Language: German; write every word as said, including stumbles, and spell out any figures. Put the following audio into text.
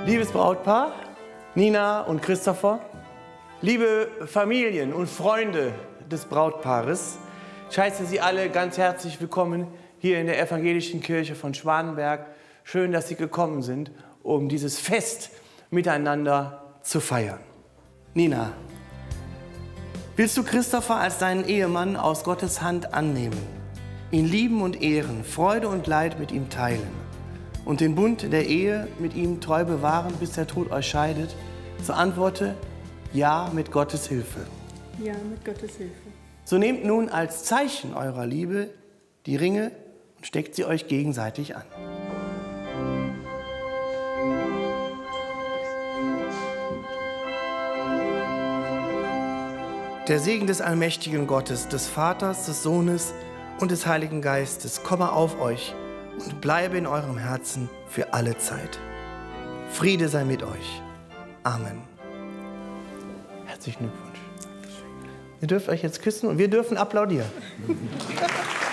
Liebes Brautpaar, Nina und Christopher, liebe Familien und Freunde des Brautpaares, ich heiße Sie alle ganz herzlich willkommen hier in der Evangelischen Kirche von Schwanenberg. Schön, dass Sie gekommen sind, um dieses Fest miteinander zu feiern. Nina, willst du Christopher als deinen Ehemann aus Gottes Hand annehmen, ihn lieben und ehren, Freude und Leid mit ihm teilen und den Bund der Ehe mit ihm treu bewahren, bis der Tod euch scheidet? So antworte: Ja, mit Gottes Hilfe. Ja, mit Gottes Hilfe. So nehmt nun als Zeichen eurer Liebe die Ringe und steckt sie euch gegenseitig an. Der Segen des allmächtigen Gottes, des Vaters, des Sohnes und des Heiligen Geistes komme auf euch und bleibe in eurem Herzen für alle Zeit. Friede sei mit euch. Amen. Herzlichen Glückwunsch. Ihr dürft euch jetzt küssen und wir dürfen applaudieren.